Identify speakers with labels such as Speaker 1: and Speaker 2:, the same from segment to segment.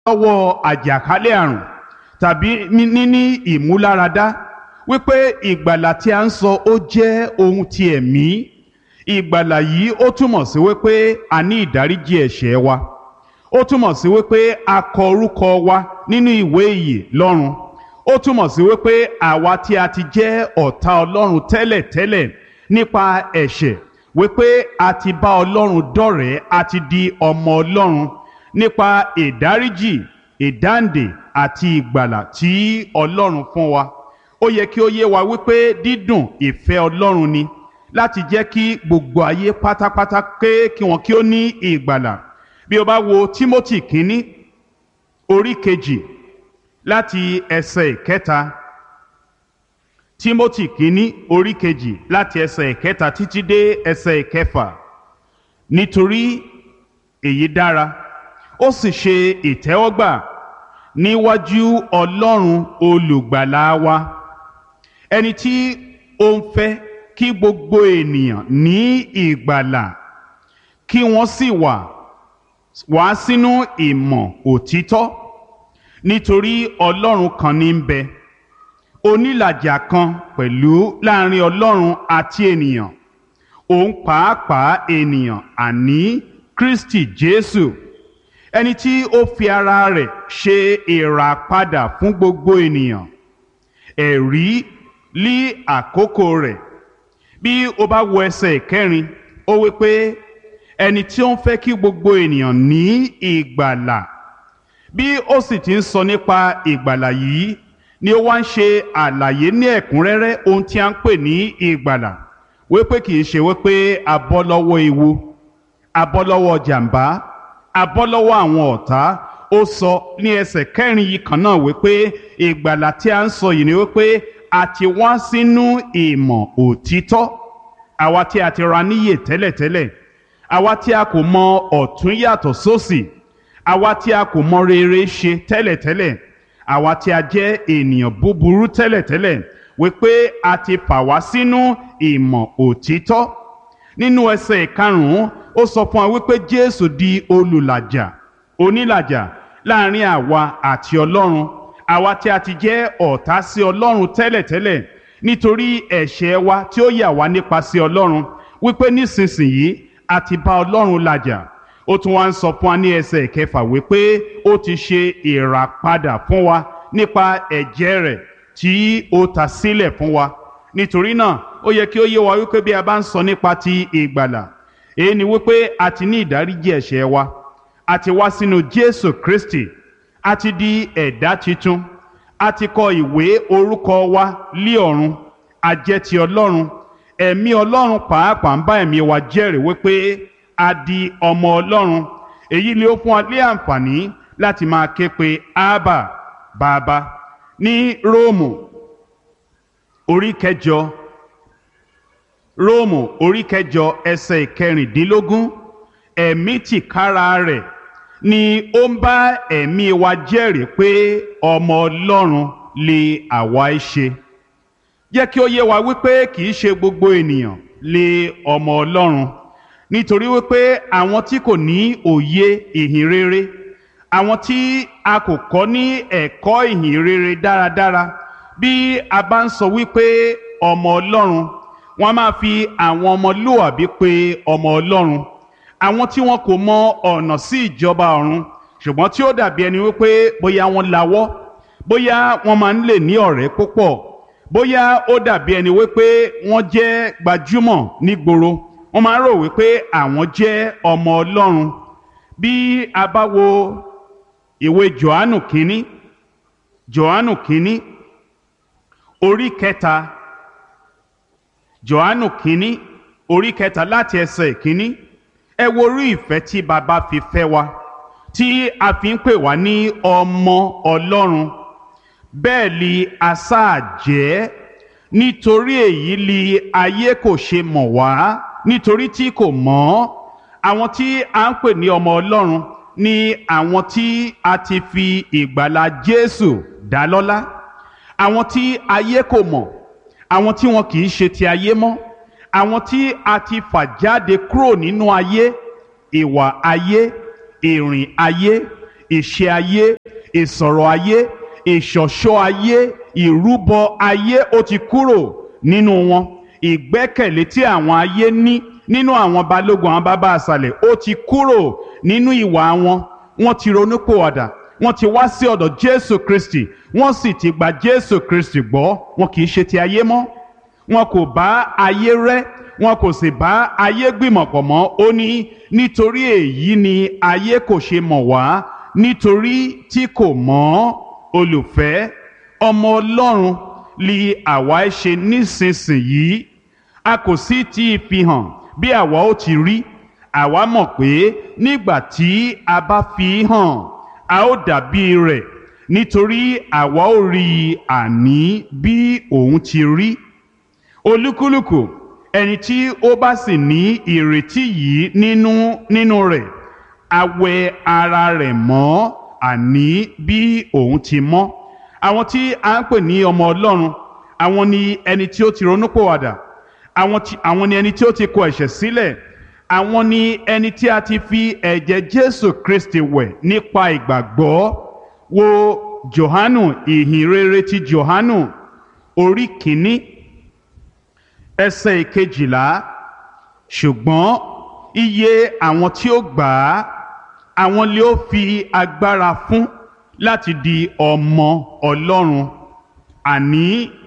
Speaker 1: lọ́wọ́ àjàkálẹ̀ àrùn tàbí níní ìmúláradá, wípé ìgbàlà tí a ń sọ ó jẹ́ ohun ti ẹ̀mí. Ìgbàlà yìí ó túmọ̀ sí wípé a ní ìdáríjì ẹ̀ṣẹ̀ wa, ó túmọ̀ sí wípé a kọ orúkọ wa nínú ìwé ìyè lọ́run, ó túmọ̀ sí wípé àwa tí a ti jẹ́ ọ̀tá Ọlọ́run tẹ́lẹ̀tẹ́lẹ̀ nípa ẹ̀ṣẹ̀, wípé a ti bá Ọlọ́run dọ̀rẹ́, a ti di ọmọ Ọlọ́run nípa ìdáríjì, ìdáǹdè àti ìgbàlà tí Ọlọ́run fún wa. Ó yẹ kí ó yé wa wípé dídùn ìfẹ́ Ọlọ́run ni láti jẹ́ kí gbogbo ayé pátápátá kí wọn kí ó ní ìgbàlà. Bí o bá wo Tímótì kínní orí kejì láti ẹsẹ̀ ìkẹta, Tímótì kínní orí kejì láti ẹsẹ̀ ìkẹta títí dé ẹsẹ̀ ìkẹfà. Nítorí èyí dára, ó sì ṣe ìtẹ́wọ́gbà níwájú Ọlọ́run olùgbàlà wa, ẹni tí ó ń fẹ́ kí gbogbo ènìyàn ní ìgbàlà, kí wọ́n sì wá sínú ìmọ̀ òtítọ́. Nítorí Ọlọ́run kan ní ń bẹ, onílàjà kan pẹ̀lú láàrin Ọlọ́run àti ènìyàn, òun pàápàá ènìyàn, àní Kristi Jésù, ẹni tí ó fi ara rẹ̀ ṣe ìràpadà fún gbogbo ènìyàn, ẹ̀rí lí àkókò rẹ̀. Bí o bá wo ẹsẹ̀ ìkẹrin, ó wí pé ẹni tí ó ń fẹ́ kí gbogbo ènìyàn ní ìgbàlà. Bí ó sì ti ń sọ nípa ìgbàlà yìí, ni ó wá ń ṣe àlàyé ní ẹ̀kúnrẹ́rẹ́ ohun tí a ń pè ní ìgbàlà, wípé kì í ṣe wípé a bọ́ lọ́wọ́ ewu, a bọ́ lọ́wọ́ jàǹbá, a bọ́ lọ́wọ́ àwọn ọ̀tá. Ó sọ ní ẹsẹ̀ kẹrin yìí kan náà wípé ìgbàlà tí a ń sọ yìí ni wípé a ti wá sínú ìmọ̀ òtítọ́. Àwa tí a ti ra níyè tẹ́lẹ̀tẹ́lẹ̀, àwa tí a kò mọ ọ̀tún yàtọ̀ sósì, àwa tí a kò mọ rere ṣe tẹ́lẹ̀tẹ́lẹ̀, àwa tí a jẹ́ ènìyàn búburú tẹ́lẹ̀tẹ́lẹ̀, wípé a ti fà wá sínú ìmọ̀ òtítọ́. Nínú ẹsẹ̀ ìkarùn-ún, ó sọ fún wa wípé Jésù di olùlàjà, onílàjà láàrin àwa àti Ọlọ́run, àwa tí a ti jẹ́ ọ̀tá sí Ọlọ́run tẹ́lẹ̀tẹ́lẹ̀ nítorí ẹ̀ṣẹ̀ wa tí ó yà wá nípa sí Ọlọ́run, wípé nísinsìnyí a ti bá Ọlọ́run làjà. Ó tún wá ń sọ fún wa ní ẹsẹ̀ ìkẹfà wípé ó ti ṣe ìràpadà fún wa nípa ẹ̀jẹ̀ rẹ̀ tí ó ta sílẹ̀ fún wa. Nítorí náà ó yẹ kí ó yé wa wípé bí a bá ń sọ nípa ti ìgbàlà, èyí ni wípé a ti ní ìdáríjì ẹ̀ṣẹ̀ wa, a ti wá sínú Jésù Kristi, a ti di ẹ̀dá titun, a ti kọ ìwé orúkọ wa lí ọ̀run, a jẹ́ ti Ọlọ́run. Ẹ̀mí Ọlọ́run pàápàá ń bá ẹ̀mí wa jẹ́rìí wípé a di ọmọ Ọlọ́run. Èyí ni ó fún wa ní àǹfààní láti máa ké pe Ábà, Bàbá. Ní Róòmù orí kẹjọ, Róòmù orí kẹjọ ẹsẹ̀ ìkẹrìndínlógún, ẹ̀mí tìkára rẹ̀ ni ó ń bá ẹ̀mí wa jẹ́rìí pé ọmọ Ọlọ́run lè àwa ṣe. Jẹ́ kí ó yé wa wípé kì í ṣe gbogbo ènìyàn lè ọmọ Ọlọ́run, nítorí wípé àwọn tí kò ní òye ìhìn rere, àwọn tí a kò kọ́ ní ẹ̀kọ́ ìhìn rere dáradára, bí a bá ń sọ wípé ọmọ Ọlọ́run, wọ́n máa fi àwọn ọmọlúwàbí pè ọmọ Ọlọ́run, àwọn tí wọn kò mọ ọ̀nà sí ìjọba ọ̀run, ṣùgbọ́n tí ó dàbí ẹni wípé bóyá wọ́n lawọ́, bóyá wọ́n máa ń lè ní ọ̀rẹ́ púpọ̀, bóyá ó dàbí ẹni wípé wọ́n jẹ́ gbajúmọ̀ nígboro, wọ́n máa ń rò wípé àwọn jẹ́ ọmọ Ọlọ́run. Bí a bá wo ìwé Jòhánù kínní orí kẹta, Jòhánù kínní orí kẹta láti ẹsẹ̀ ìkíní, ẹ wo orí ìfẹ́ tí bàbá fi fẹ́ wa, tí a fi ń pè wá ní ọmọ Ọlọ́run. Bẹ́ẹ̀ li a sáà jẹ́, nítorí èyí li ayé kò ṣe mọ̀ wá, nítorí tí kò mọ̀. Àwọn tí a ń pè ní ọmọ Ọlọ́run ni àwọn tí a ti fi ìgbàlà Jésù dá lọ́lá, àwọn tí ayé kò mọ̀, àwọn tí wọn kì í ṣe ti ayé mọ́, àwọn tí a ti fà jáde kúrò nínú ayé, ìwà ayé, ìrìn ayé, ìṣe ayé, ìsọ̀rọ̀ ayé, ìṣọ̀ṣọ́ ayé, ìrúbọ ayé ó ti kúrò nínú wọn. Ìgbẹ́kẹ̀lé tí àwọn ayé ní nínú àwọn balógun àwọn bàbá àṣàlẹ̀ ó ti kúrò nínú ìwà wọn. Wọ́n ti ronúpìwàdà, wọ́n ti wá sí ọ̀dọ̀ Jésù Kristi, wọ́n sì ti gba Jésù Kristi gbọ́. Wọn kì í ṣe ti ayé mọ́, wọn kò bá ayé rẹ́, wọn kò sì bá ayé gbìmọ̀pọ̀ mọ́. Ó ní nítorí èyí ni ayé kò ṣe mọ̀ wá, nítorí tí kò mọ̀ olùfẹ́. Ọmọ Ọlọ́run li àwa ṣe nísinsìnyí, a kò sì tí ì fi hàn bí àwa ó ti rí. Àwa mọ̀ pé nígbà tí a bá fi hàn, a ó dàbí rẹ̀, nítorí àwa ó rí i àní bí òun ti rí. Olúkúlùkù ẹni tí ó bá sì ní ìrètí yìí nínú rẹ̀, a wẹ ara rẹ̀ mọ́ àní bí òun ti mọ́. Àwọn tí a ń pè ní ọmọ Ọlọ́run, àwọn ni ẹni tí ó ti ronúpìwàdà, àwọn ni ẹni tí ó ti kọ ẹ̀ṣẹ̀ sílẹ̀, àwọn ni ẹni tí a ti fi ẹ̀jẹ̀ Jésù Kristi wẹ̀ nípa ìgbàgbọ́. Wo Jòhánù, ìhìnrere ti Jòhánù orí kìíní ẹsẹ̀ ìkejìlá. Ṣùgbọ́n iye àwọn tí ó gbà á, àwọn lé ó fi agbára fún láti di ọmọ Ọlọ́run, àní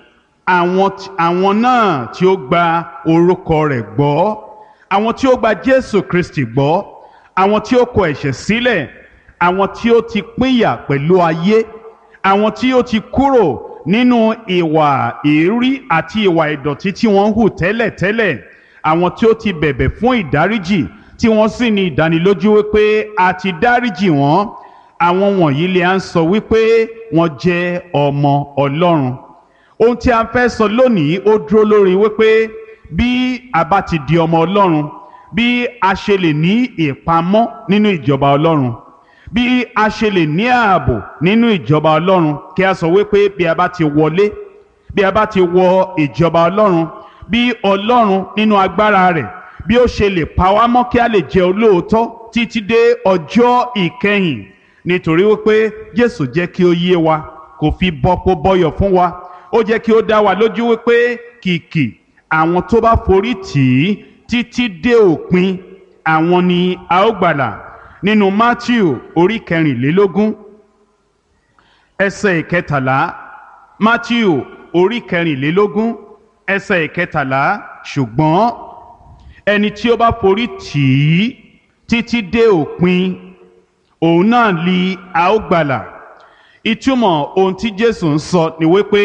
Speaker 1: àwọn náà tí ó gba orúkọ rẹ̀ gbọ́. Àwọn tí ó gba Jésù Kristi gbọ́, àwọn tí ó kọ ẹ̀ṣẹ̀ sílẹ̀, àwọn tí ó ti pínyà pẹ̀lú ayé, àwọn tí ó ti kúrò nínú ìwà èérí àti ìwà ìdọ̀tí tí wọ́n hù tẹ́lẹ̀tẹ́lẹ̀, àwọn tí ó ti bẹ̀bẹ̀ fún ìdáríjì tí wọ́n sì ní ìdánilójú wípé a ti dáríjì wọ́n. Àwọn wọ̀nyí lè à ń sọ wípé wọ́n jẹ́ ọmọ Ọlọ́run. Ohun tí a fẹ́ sọ lónìí ó dúró lórí wípé bí a bá ti di ọmọ Ọlọ́run, bí a ṣe lè ní ìpamọ́ nínú ìjọba Ọlọ́run, bí a ṣe lè ní ààbò nínú ìjọba Ọlọ́run. Kí a sọ wípé bí a bá ti wọlé, bí a bá ti wọ ìjọba Ọlọ́run, bí Ọlọ́run nínú agbára rẹ̀ bí ó ṣe lè pa wá mọ́ kí a lè jẹ́ olóòótọ́ títí dé ọjọ́ ìkẹyìn. Nítorí wípé Jésù jẹ́ kí ó yé wa, kò fi bọ́pọ̀ bọ́yọ̀ fún wa. Ó jẹ́ kí ó dá wa lójú wípé kìkì àwọn tó bá forí tì í títí dé òpin, àwọn ni a ó gbàlà. Nínú Mátíù orí 24 ẹsẹ̀ ìkẹtàlá. Mátíù orí 24 ẹsẹ̀ ìkẹtàlá. Ṣùgbọ́n ẹni tí ó bá forí tì í títí dé òpin, òun náà li a ó gbàlà. Ìtumọ̀ ohun tí Jésù ń sọ ni wípé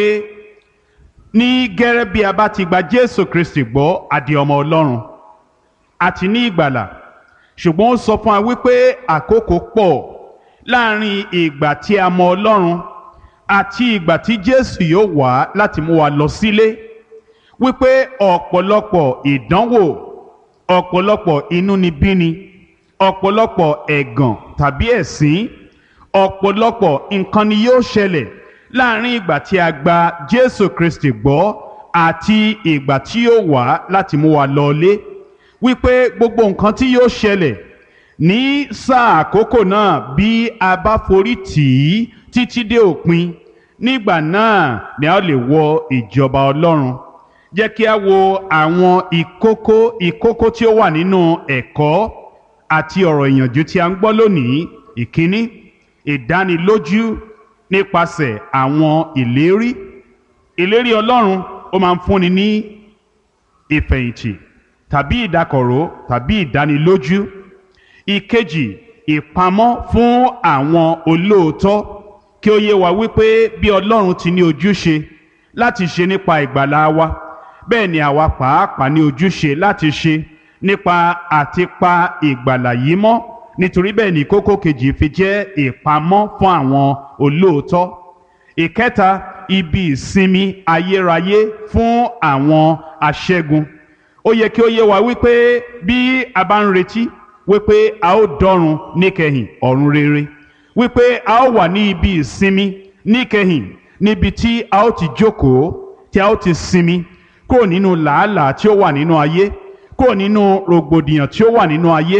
Speaker 1: ní gẹ́rẹ́ bí a bá ti gba Jésù Kristi gbọ́, a di ọmọ Ọlọ́run, àti ní ìgbàlà. Ṣùgbọ́n ó sọ fún wa wípé àkókò pọ̀ láàrin ìgbà tí a mọ Ọlọ́run àti ìgbà tí Jésù yóò wá láti mú wa lọ sílé. Wípé ọ̀pọ̀lọpọ̀ ìdánwò, ọ̀pọ̀lọpọ̀ inúnibíni, ọ̀pọ̀lọpọ̀ ẹ̀gàn tàbí ẹ̀sín, ọ̀pọ̀lọpọ̀ nǹkan ni yóò ṣẹlẹ̀ láàrin ìgbà tí a gba Jésù Kristi gbọ́ àti ìgbà tí yóò wá láti mú wa lọlé. Wípé gbogbo nǹkan tí yóò ṣẹlẹ̀ ní sáà àkókò náà, bí a bá forí tì í títí dé òpin, nígbà náà ni a lè wọ ìjọba Ọlọ́run. Jẹ́ kí a wo àwọn ìkókó tí ó wà nínú ẹ̀kọ́ àti ọ̀rọ̀ ìyànjú tí a ń gbọ́ lónìí. Ìkíní, ìdánilójú nípasẹ̀ àwọn ìlérí. Ìlérí Ọlọ́run ó máa ń fúnni ní ìfẹ̀yìntì tàbí ìdákọ̀ró tàbí ìdánilójú. Ìkejì, ìpamọ́ fún àwọn olóòótọ́, kí ó yé wa wípé bí Ọlọ́run ti ní ojúṣe láti ṣe nípa ìgbàlà wa, bẹ́ẹ̀ ni àwa pàápàá ní ojúṣe láti ṣe nípa àti pa ìgbàlà yìí mọ́. Nítorí bẹ́ẹ̀ ni kókó kejì fi jẹ́ ìpamọ́ fún àwọn olóòótọ́. Ìkẹta, ibi ìsinmi ayérayé fún àwọn aṣẹ́gun. Ó yẹ kí ó yé wa wípé bí a bá ń retí wípé a ó dọ́run níkẹyìn, ọ̀run rere, wípé a ó wà ní ibi ìsinmi níkẹyìn, níbi tí a ó ti jókòó, tí a ó ti sinmi kúrò nínú làálàá tí ó wà nínú ayé, kúrò nínú rògbòdìyàn tí ó wà nínú ayé,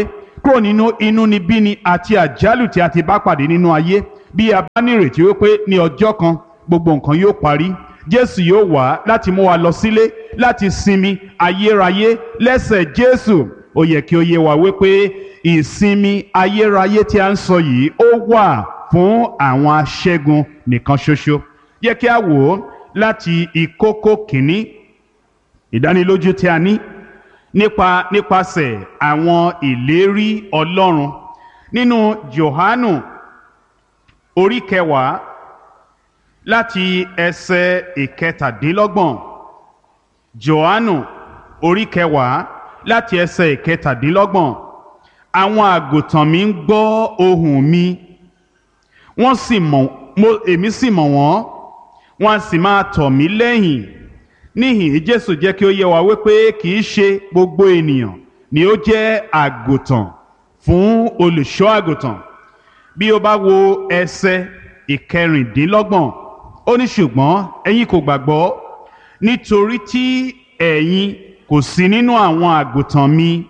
Speaker 1: kúrò nínú inúnibíni àti àjálù tí a ti bá pàdé nínú ayé. Bí a bá nírètí wípé ní ọjọ́ kan gbogbo nǹkan yóò parí, Jésù yóò wá láti mú wa lọ sílé láti sinmi ayérayé lẹ́sẹ̀ Jésù. Ó yẹ kí ó yé wa wípé ìsinmi ayérayé tí a ń sọ yìí ó wà fún àwọn aṣẹ́gun nìkan ṣoṣo. Yẹ kí a wò ó láti ìkókó kìíní, ìdánilójú tí a ní nípasẹ̀ àwọn ìlérí Ọlọ́run nínú Jòhánù orí 10 láti ẹsẹ̀ 17. Jòhánù orí 10 láti ẹsẹ̀ 17. Àwọn àgùntàn mi ń gbọ́ ohùn mi, èmi sì mọ̀ wọ́n, wọ́n á sì máa tọ̀ mí lẹ́yìn. Níhìn Jésù jẹ́ kí ó yé wa wípé kì í ṣe gbogbo ènìyàn ni ó jẹ́ àgùntàn fún olùṣọ́ àgùntàn. Bí o bá wo ẹsẹ̀ 26, ó ní ṣùgbọ́n ẹ̀yin kò gbàgbọ́ nítorí tí ẹ̀yin kò sí nínú àwọn àgùntàn mi.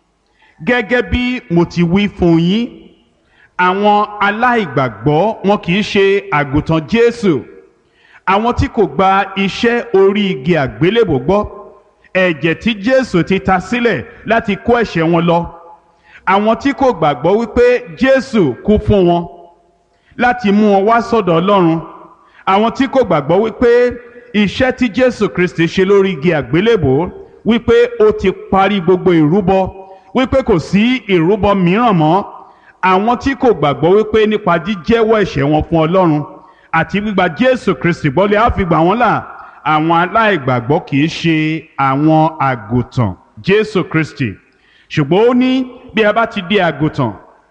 Speaker 1: Gẹ́gẹ́ bí mo ti wí fún yín, àwọn aláìgbàgbọ́ wọn kì í ṣe àgùntàn Jésù. Àwọn tí kò gba iṣẹ́ orí igi àgbélébò gbọ́, ẹ̀jẹ̀ tí Jésù ti ta sílẹ̀ láti kó ẹ̀ṣẹ̀ wọn lọ. Àwọn tí kò gbàgbọ́ wípé Jésù kú fún wọn láti mú wọn wá sọ́dọ̀ Ọlọ́run. Àwọn tí kò gbàgbọ́ wípé iṣẹ́ tí Jésù Kristi ṣe lórí igi àgbélébò wípé ó ti parí gbogbo ìrúbọ, wípé kò sí ìrúbọ mìíràn mọ́. Àwọn tí kò gbàgbọ́ wípé nípa jíjẹ́wọ́ ẹ̀ṣẹ̀ wọn fún Ọlọ́run àti gbígba Jésù Kristi gbọ́ lè á fi gbà wọ́n là. Àwọn aláìgbàgbọ́ kì í ṣe àwọn àgùntàn Jésù Kristi. Ṣùgbọ́n ó ní bí a bá ti di àgùntàn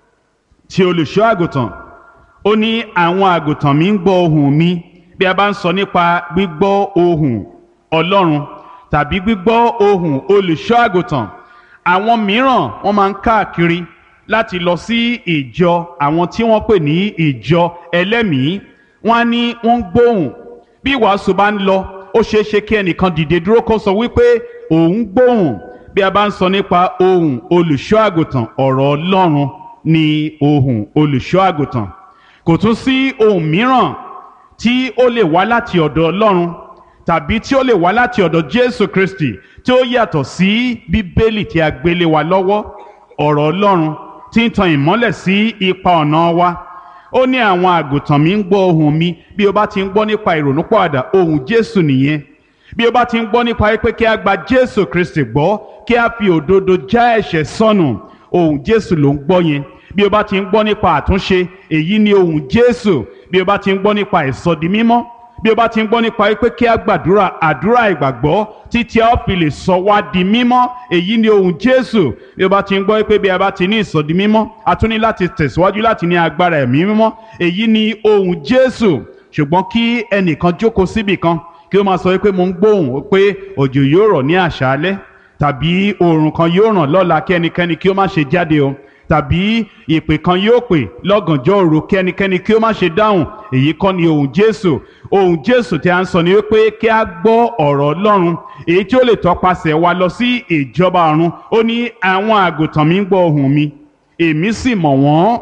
Speaker 1: ti olùṣọ́ àgùntàn, ó ní àwọn àgùntàn mi ń gbọ́ ohùn mi. Bí a bá ń sọ nípa gbígbọ́ ohùn Ọlọ́run tàbí gbígbọ́ ohùn olùṣọ́ àgùntàn, àwọn mìíràn wọ́n máa ń káàkiri láti lọ sí ìjọ àwọn tí wọ́n pè ní ìjọ ẹlẹ́mìí. Wọ́n á ní wọ́n ń gbóhùn. Bí ìwàásù bá ń lọ, ó ṣeé ṣe kí ẹnìkan dìde dúró kó sọ wípé òun gbóhùn. Bí a bá ń sọ nípa ohùn olùṣọ́ àgùntàn, ọ̀rọ̀ Ọlọ́run ni ohùn olùṣọ́ àgùntàn. Kò tún sí ohùn mìíràn tí ó lè wá láti ọ̀dọ̀ Ọlọ́run tàbí tí ó lè wá láti ọ̀dọ̀ Jésù Kristi tí ó yàtọ̀ sí Bíbélì tí a gbélé wa lọ́wọ́, ọ̀rọ̀ Ọlọ́run tí ń tan ìmọ́lẹ̀ sí ipa ọ̀nà wa. Ó ní àwọn àgùntàn mi ń gbọ́ ohùn mi. Bí o bá ti ń gbọ́ nípa ìrònúpìwàdà, ohùn Jésù nìyẹn. Bí o bá ti ń gbọ́ nípa pé kí a gba Jésù Kristi gbọ́, kí a fi òdodo já ẹ̀ṣẹ̀ sọnù, ohùn Jésù ló ń gbọ́ yẹn. Bí o bá ti ń gbọ́ nípa àtúnṣe, èyí ni ohùn Jésù. Bí o bá ti ń gbọ́ nípa ìsọdimímọ́, bí o bá ti ń gbọ́ nípa pé kí a gbàdúrà àdúrà ìgbàgbọ́ títí a ó fi lè sọ wá di mímọ́, èyí ni ohùn Jésù. Bí o bá ti ń gbọ́ pé bí a bá ti ní ìsọdimímọ́, a tún ní láti tẹ̀síwájú láti ní agbára ẹ̀mí mímọ́, èyí ni ohùn Jésù. Ṣùgbọ́n kí ẹnìkan jókòó síbì kan kí ó máa sọ pé mo ń gbóhùn pé òjò yóò rọ̀ ní àṣálẹ́ tàbí oòrùn kan yóò ràn lọ́la, kí ẹnikẹ́ni kí ó má ṣe jáde o, tàbí ìpè kan yóò pè lọ́gànjọ́ òru, kí ẹnikẹ́ni kí ó má ṣe dáhùn, èyí kọ́ ni ohùn Jésù. Ohùn Jésù tí a ń sọ ni wípé kí a gbọ́ ọ̀rọ̀ Ọlọ́run èyí tí ó lè tọpasẹ̀ wa lọ sí ìjọba ọ̀run. Ó ní àwọn àgùntàn mi ń gbọ́ ohùn mi, èmi sì mọ̀ wọ́n.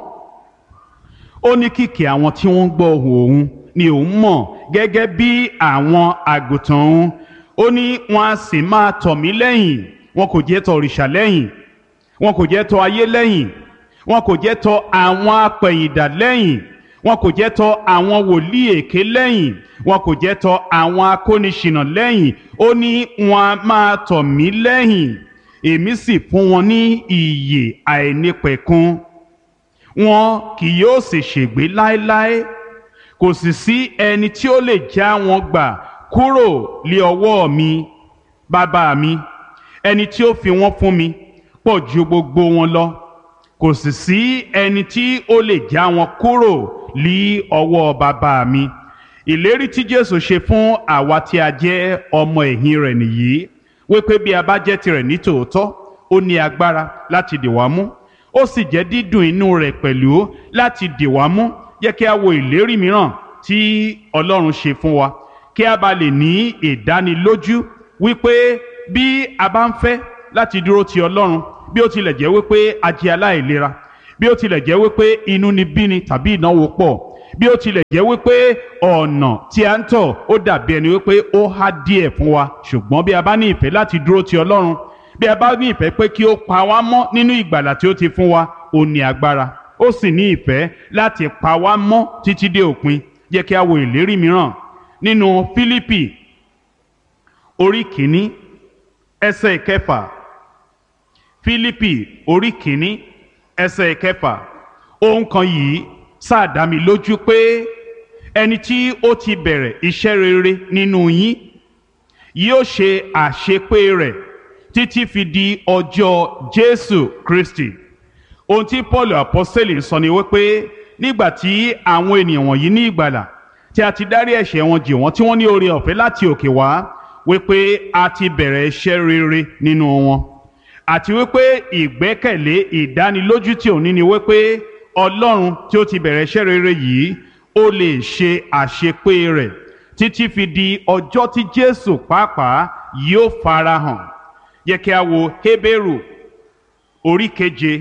Speaker 1: Ó ní kìkì àwọn tí wọ́n ń gbọ́ ohùn òun ni òun mọ̀ gẹ́gẹ́ bí àwọn àgùntàn òun. Ó ní wọn a sì máa tọ̀ mí lẹ́yìn. Wọn kò jẹ́ tọ̀ òrìṣà lẹ́yìn, wọn kò jẹ́ tọ̀ ayé lẹ́yìn, wọn kò jẹ́ tọ̀ àwọn apẹ̀yìndà lẹ́yìn, wọn kò jẹ́ tọ̀ àwọn wòlíì èké lẹ́yìn, wọn kò jẹ́ tọ̀ àwọn akóniṣìnà lẹ́yìn. Ó ní wọn a máa tọ̀ mí lẹ́yìn, èmi sì fún wọn ní ìyè àìnípẹ̀kun. Wọn kì yóò sì ṣègbé láéláé, kò sì sí ẹni tí ó lè já wọn gbà kúrò lé ọwọ́ mi. Bàbá mi, ẹni tí ó fi wọ́n fún mi, pọ̀ ju gbogbo wọn lọ, kò sì sí ẹni tí ó lè já wọn kúrò lí ọwọ́ bàbá mi. Ìlérí tí Jésù ṣe fún àwa tí a jẹ́ ọmọ ẹ̀yìn rẹ̀ nìyí, wípé bí a bá jẹ́ tirẹ̀ ní tòótọ́, ó ní agbára láti dì wá mú, ó sì jẹ́ dídùn inú rẹ̀ pẹ̀lú láti dì wá mú. Jẹ́ kí a wo ìlérí mìíràn tí Ọlọ́run ṣe fún wa, kí a bá lè ní ìdánilójú wípé bí a bá ń fẹ́ láti dúró ti Ọlọ́run bí ó tilẹ̀ jẹ́ wípé a jẹ́ aláìlera, bí ó tilẹ̀ jẹ́ wípé inúnibíni tàbí ìnáwó pọ̀, bí ó tilẹ̀ jẹ́ wípé ọ̀nà tí a ń tọ̀ ó dàbí ẹni wípé ó há díẹ̀ fún wa, ṣùgbọ́n bí a bá ní ìfẹ́ láti dúró ti Ọlọ́run, bí a bá ní ìfẹ́ pé kí ó pa wá mọ́ nínú ìgbàlà tí ó ti fún wa, ó ní agbára, ó sì ní ìfẹ́ láti pa wá mọ́ títí dé òpin. Jẹ́ kí a wo ìlérí mìíràn nínú Fílípì orí kìíní ẹsẹ̀ ìkẹfà. Fílípì orí kìíní ẹsẹ̀ ìkẹfà. Ohun kan yìí sáà dá mi lójú pé ẹni tí ó ti bẹ̀rẹ̀ iṣẹ́ rere nínú yín yóò ṣe àṣepé rẹ̀ títí fi di ọjọ́ Jésù Kristi. Ohun tí Paul apọ́sítélì sọ ni wípé nígbà tí àwọn ènìyàn wọ̀nyí ní ìgbàlà, tí a ti dárí ẹ̀ṣẹ̀ wọn jì wọ́n, tí wọ́n ní oore ọ̀fẹ́ láti òkè wá, wípé a ti bẹ̀rẹ̀ iṣẹ́ rere nínú wọn, àti wípé ìgbẹ́kẹ̀lé ìdánilójú tí òní ni wípé Ọlọ́run tí ó ti bẹ̀rẹ̀ iṣẹ́ rere yìí ó lè ṣe àṣepé rẹ̀ títí fi di ọjọ́ tí Jésù pàápàá yóò farahàn. Yẹ kí a wo Hébérù orí keje.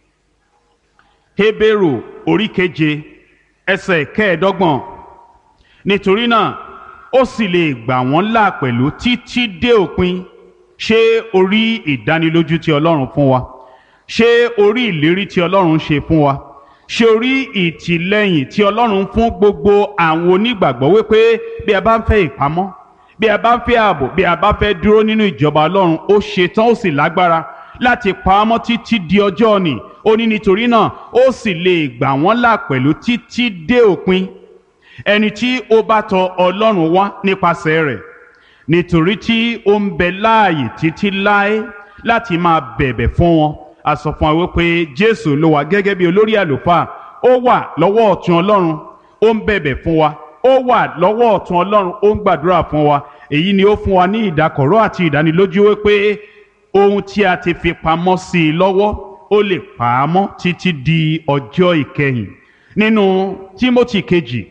Speaker 1: Hébérù orí keje ẹsẹ̀ kẹẹ̀ẹ́dọ́gbọ̀n. Nítorí náà ó sì lè gbà wọ́n là pẹ̀lú títí dé òpin. Ṣé o rí ìdánilójú tí Ọlọ́run fún wa? Ṣé o rí ìlérí tí Ọlọ́run ṣe fún wa? Ṣé o rí ìtìlẹ́yìn tí Ọlọ́run fún gbogbo àwọn onígbàgbọ́ wípé bí a bá ń fẹ́ ìpamọ́, bí a bá ń fẹ́ ààbò, bí a bá fẹ́ dúró nínú ìjọba Ọlọ́run, ó ṣetán ó sì lágbára láti pa á mọ́ títí di ọjọ́ òní. Ó ní nítorí náà ó sì lè gbà wọ́n là pẹ̀lú títí dé òpin. Ẹni tí ó bá tọ̀ Ọlọ́run wá nípasẹ̀ rẹ̀, nítorí tí ó ń bẹ láàyè títí láé láti máa bẹ̀bẹ̀ fún wọn. A sọ fún wa wípé Jésù ló wà gẹ́gẹ́ bí olórí àlùfáà, ó wà lọ́wọ́ ọ̀tún Ọlọ́run, ó ń bẹ̀bẹ̀ fún wa, ó wà lọ́wọ́ ọ̀tún Ọlọ́run, ó ń gbàdúrà fún wa. Èyí ni ó fún wa ní ìdákọ̀ró àti ìdánilójú wípé ohun tí a ti fi pamọ́ sí i lọ́wọ́ ó lè pa á mọ́ títí di ọjọ́ ìkẹyìn. Nínú Tímótì kejì,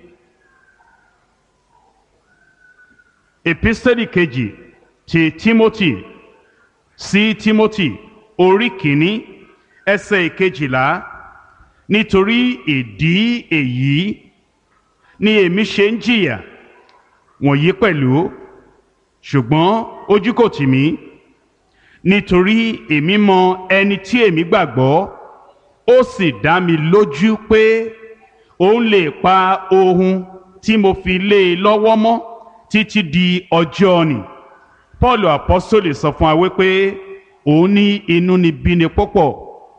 Speaker 1: epistẹ́lì kejì ti Tímótì sí Tímótì orí kìíní ẹsẹ̀ ìkejìlá. Nítorí ìdí èyí ni èmi ṣe ń jìyà wọ̀nyí pẹ̀lú, ṣùgbọ́n ojú kò tì mí, nítorí èmi mọ ẹni tí èmi gbàgbọ́, ó sì dá mi lójú pé òun lè pa ohun tí mo fi lé e lọ́wọ́ mọ́ títí di ọjọ́ òní. Paul apọ́sítélì sọ fún wa wípé òun ní inúnibíni púpọ̀,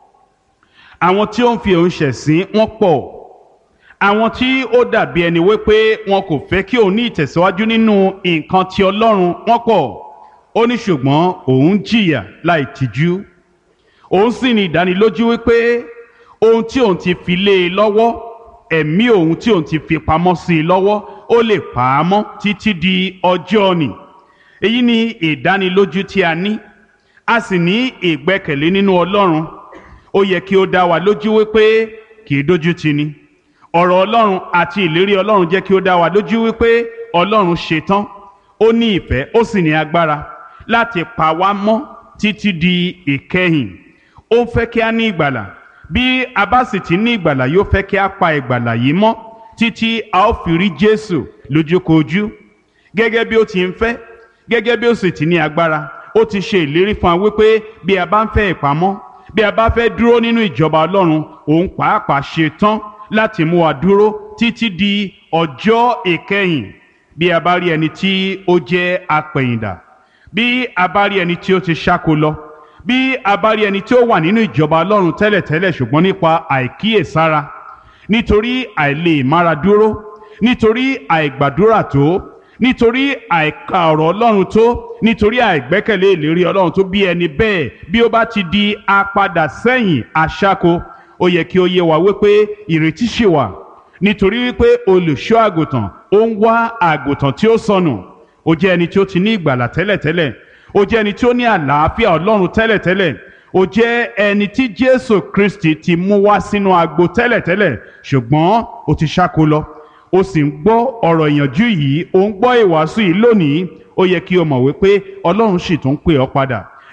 Speaker 1: àwọn tí ó ń fi òun ṣẹ̀sín wọ́n pọ̀, àwọn tí ó dàbí ẹni wípé wọn kò fẹ́ kí òun ní ìtẹ̀síwájú nínú nǹkan ti Ọlọ́run wọ́n pọ̀. Ó ní ṣùgbọ́n òun jìyà láì tìjú, òun sì ní ìdánilójú wípé ohun tí òun ti fi lé e lọ́wọ́, ẹ̀mí òun tí òun ti fi pamọ́ sí i lọ́wọ́, ó lè pa á mọ́ títí di ọjọ́ òní. Èyí ni ìdánilójú tí a ní, a sì ní ìgbẹ́kẹ̀lé nínú Ọlọ́run. Ó yẹ kí ó dá wa lójú wípé kì í dójú tì ni. Ọ̀rọ̀ Ọlọ́run àti ìlérí Ọlọ́run jẹ́ kí ó dá wa lójú wípé Ọlọ́run ṣetán, ó ní ìfẹ́, ó sì ní agbára láti pa wá mọ́ títí di ìkẹyìn. Ó ń fẹ́ kí a ní ìgbàlà. Bí a bá sì ti ní ìgbàlà, yóò fẹ́ kí a pa ìgbàlà yìí mọ́ títí a ó fi rí Jésù lójúkojú. Gẹ́gẹ́ bí ó ti ń fẹ́, gẹ́gẹ́ bí ó sì ti ní agbára, ó ti ṣe ìlérí fún wa wípé bí a bá ń fẹ́ ìpamọ́, bí a bá fẹ́ dúró nínú ìjọba Ọlọ́run, òun pàápàá ṣetán láti mú wa dúró títí di ọjọ́ ìkẹyìn. Bí a bá rí ẹni tí ó jẹ́ apẹ̀yìndà, bí a bá rí ẹni tí ó ti ṣáko lọ, bí a bá rí ẹni tí ó wà nínú ìjọba Ọlọ́run tẹ́lẹ̀tẹ́lẹ̀ ṣùgbọ́n nípa àìkíyèsára, nítorí àìlèmáradúró, nítorí àìgbàdúrà tó, nítorí àìka ọ̀rọ̀ Ọlọ́run tó, nítorí àìgbẹ́kẹ̀lé ìlérí Ọlọ́run tó, bí ẹni bẹ́ẹ̀ bí ó bá ti di apadà sẹ́yìn aṣáko, ó yẹ kí ó yé wa wípé ìrètí ṣì wà, nítorí wípé olùṣọ́ àgùntàn ó ń wá àgùntàn tí ó sọnù. Ó jẹ́ ẹni tí ó ti ní ìgbàlà tẹ́lẹ̀tẹ́lẹ̀, ó jẹ́ ẹni tí ó ní àlàáfíà Ọlọ́run tẹ́lẹ̀tẹ́lẹ̀, ó jẹ́ ẹni tí Jésù Kristi ti mú wá sínú agbo tẹ́lẹ̀tẹ́lẹ̀, ṣùgbọ́n ó ti ṣáko lọ. Ó sì ń gbọ́ ọ̀rọ̀ ìyànjú yìí, ó ń gbọ́ ìwàásù yìí lónìí. Ó yẹ kí o mọ̀ wípé Ọlọ́run sì tún pè ọ́ padà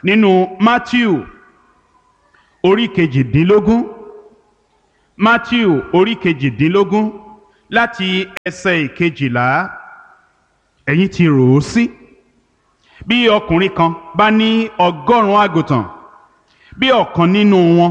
Speaker 1: nínú Mátíù orí kejìdínlógún, Mátíù orí kejìdínlógún láti ẹsẹ̀ ìkejìlá. Ẹ̀yin ti rò ó sí, bí ọkùnrin kan bá ní 100 àgùntàn, bí ọ̀kan nínú wọn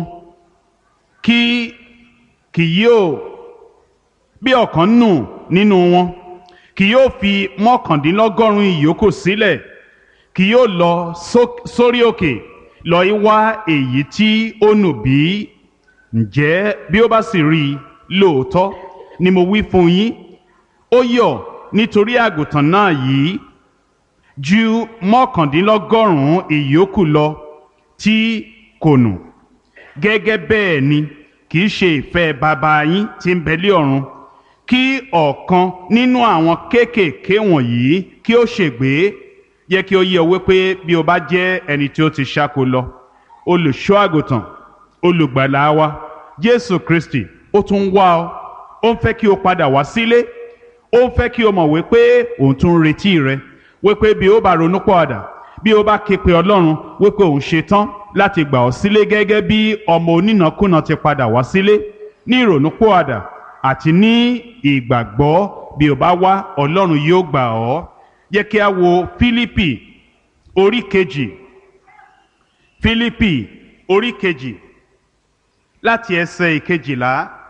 Speaker 1: bí ọ̀kan nù nínú wọn kì yóò fi 99 ìyókù sílẹ̀, kì yóò lọ sórí òkè lọ wá èyí tí ó nù bí? Ǹjẹ́ bí ó bá sì rí i, lóòótọ́ ni mo wí fún yín, ó yọ̀ nítorí àgùntàn náà yìí ju 99 ìyókù lọ tí kò nù. Gẹ́gẹ́ bẹ́ẹ̀ ni kì í ṣe ìfẹ́ bàbá yín tí ń bẹ lé ọ̀run kí ọ̀kan nínú àwọn kéékèèké wọ̀nyí kí ó ṣègbé. Yẹ kí ó yé ọ wípé bí o bá jẹ́ ẹni tí ó ti ṣáko lọ, olùṣọ́ àgùntàn, olùgbàlà wa Jésù Kristi ó tún wá ọ, ó ń fẹ́ kí o padà wá sílé, ó ń fẹ́ kí o mọ̀ wípé òun tún ń retí rẹ, wípé bí o bá ronúpìwàdà, bí o bá ké pe Ọlọ́run, wípé òun ṣetán láti gbà ọ́ sílé gẹ́gẹ́ bí ọmọ onínàkúnà ti padà wá sílé ní ìrònúpìwàdà àti ní ìgbàgbọ́. Bí o bá wá, Ọlọ́run yóò gbà ọ́. Jẹ́ kí a wo Fílípì orí kejì, Fílípì orí kejì láti ẹsẹ̀ ìkejìlá.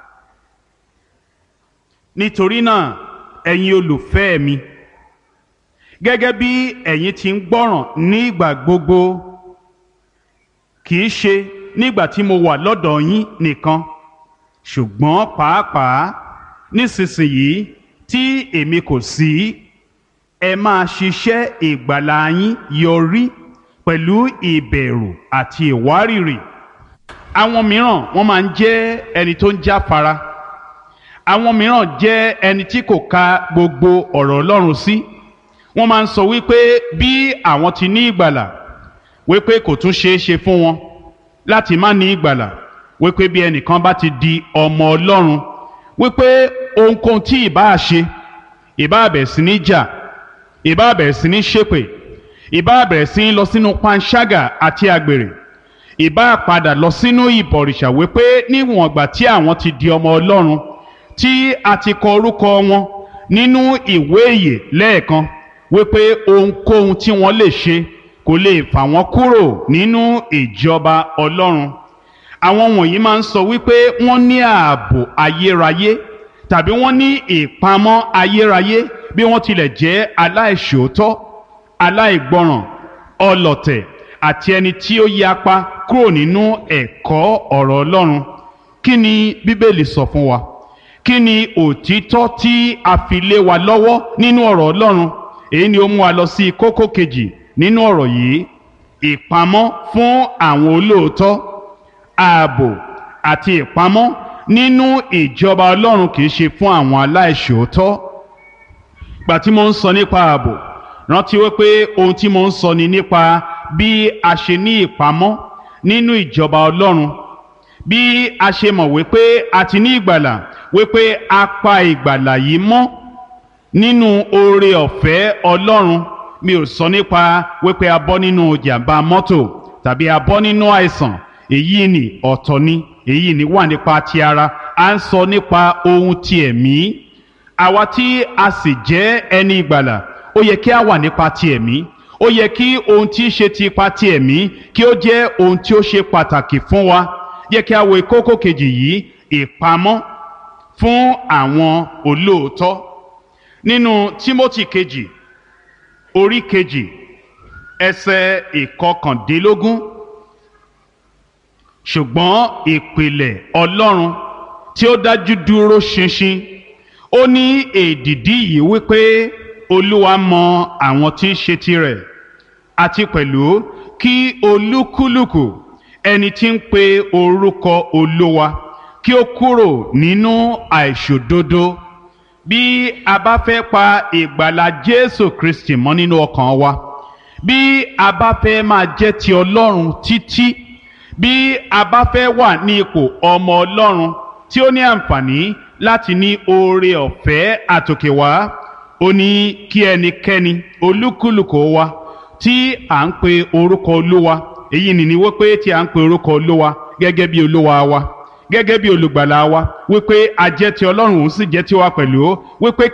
Speaker 1: Nítorí náà, ẹ̀yin olùfẹ́ mi, gẹ́gẹ́ bí ẹ̀yin ti ń gbọ́ràn ní ìgbà gbogbo, kì í ṣe nígbà tí mo wà lọ́dọ̀ yín nìkan, ṣùgbọ́n pàápàá nísinsìnyí tí èmi kò sí, ẹ máa ṣiṣẹ́ ìgbàlà yín yọrí pẹ̀lú ìbẹ̀rù àti ìwárìrì. Àwọn mìíràn wọ́n máa ń jẹ́ ẹni tó ń jáfara. Àwọn mìíràn jẹ́ ẹni tí kò ka gbogbo ọ̀rọ̀ Ọlọ́run sí. Wọ́n máa ń sọ wípé bí àwọn ti ní ìgbàlà, wípé kò tún ṣeé ṣe fún wọn láti má ní ìgbàlà, wípé bí ẹnìkan bá ti di ọmọ Ọlọ́run, wípé ohunkóhun tí ìbá ṣe, ìbá bẹ̀rẹ̀ sí ní jà, ìbá bẹ̀rẹ̀ sí ní ṣépè, ìbá bẹ̀rẹ̀ sí ní lọ sínú panṣágà àti àgbèrè, ìbá padà lọ sínú ìbọ̀rìṣà, wípé níwọ̀n ìgbà tí àwọn ti di ọmọ Ọlọ́run, tí a ti kọ orúkọ wọn nínú ìwé ìyè lẹ́ẹ̀kan, wípé ohunkóhun tí wọ́n lè ṣe kò lè fà wọ́n kúrò nínú ìjọba Ọlọ́run. Àwọn wọ̀nyí máa ń sọ wípé wọ́n ní ààbò ayérayé tàbí wọ́n ní ìpamọ́ ayérayé bí wọ́n tilẹ̀ jẹ́ aláìṣòótọ́, aláìgbọràn, ọlọ̀tẹ̀ àti ẹni tí ó yapa kúrò nínú ẹ̀kọ́ ọ̀rọ̀ Ọlọ́run. Kí ni Bíbélì sọ fún wa? Kí ni òtítọ́ tí a fi lé wa lọ́wọ́ nínú ọ̀rọ̀ Ọlọ́run? Èyí ni ó mú wa lọ sí kókó kejì nínú ọ̀rọ̀ yìí: ìpamọ́ fún àwọn olóòótọ́. Ààbò àti ìpamọ́ nínú ìjọba Ọlọ́run kì í ṣe fún àwọn aláìṣòótọ́. Gbà tí mo ń sọ nípa ààbò, rántí wípé ohun tí mo ń sọ ni nípa bí a ṣe ní ìpamọ́ nínú ìjọba Ọlọ́run, bí a ṣe mọ̀ wípé a ti ní ìgbàlà, wípé a pa ìgbàlà yìí mọ́ nínú oore ọ̀fẹ́ Ọlọ́run. Mi ò sọ nípa wípé a bọ́ nínú jàǹbá mọ́tò tàbí a bọ́ nínú àìsàn. Èyí ni ọ̀tọ̀ ni, èyí ni wà nípa ti ara. À ń sọ nípa ohun ti ẹ̀mí. Àwa tí a sì jẹ́ ẹni ìgbàlà, ó yẹ kí a wà nípa ti ẹ̀mí. Ó yẹ kí ohun tí í ṣe ti ipa ti ẹ̀mí kí ó jẹ́ ohun tí ó ṣe pàtàkì fún wa. Yẹ kí a wo kókó kejì yìí: ìpamọ́ fún àwọn olóòótọ́. Nínú Tímótì kejì orí kejì ẹsẹ̀ 19. Ṣùgbọ́n ìpìlẹ̀ Ọlọ́run tí ó dájú dúró ṣinṣin, ó ní èdìdí yìí wípé Olúwa mọ àwọn tí í ṣe tirẹ̀, àti pẹ̀lú kí olúkúlùkù ẹni tí ń pe orúkọ Olúwa kí ó kúrò nínú àìṣòdodo. Bí a bá fẹ́ pa ìgbàlà Jésù Kristi mọ́ nínú ọkàn wa, bí a bá fẹ́ máa jẹ́ ti Ọlọ́run títí, bí a bá fẹ́ wà ní ipò ọmọ Ọlọ́run tí ó ní àǹfààní láti ní oore ọ̀fẹ́ àtòkè wá, ó ní kí ẹnikẹ́ni olúkúlùkù wa tí à ń pe orúkọ Olúwa èyí ni wípé tí a ń pe orúkọ olúwa gẹ́gẹ́ bí olúwa wa gẹ́gẹ́ bí olùgbàlà wa wípé a jẹ́ ti ọlọ́run òun sì jẹ́ tiwa pẹ̀lú wípé